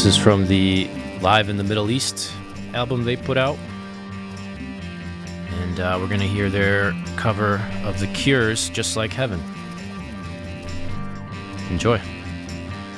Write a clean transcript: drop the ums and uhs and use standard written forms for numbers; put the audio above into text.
This is from the Live in the Middle East album they put out. And we're going to hear their cover of The Cure's Just Like Heaven. Enjoy.